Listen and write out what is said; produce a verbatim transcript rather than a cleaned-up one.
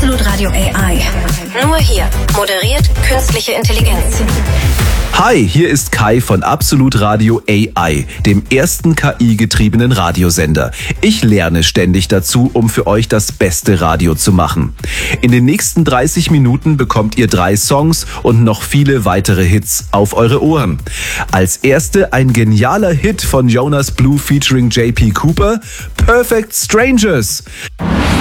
Absolut Radio A I. Nur hier moderiert künstliche Intelligenz. Hi, hier ist Kai von Absolut Radio A I, dem ersten K I-getriebenen Radiosender. Ich lerne ständig dazu, um für euch das beste Radio zu machen. In den nächsten dreißig Minuten bekommt ihr drei Songs und noch viele weitere Hits auf eure Ohren. Als erste ein genialer Hit von Jonas Blue featuring J P Cooper, Perfect Strangers.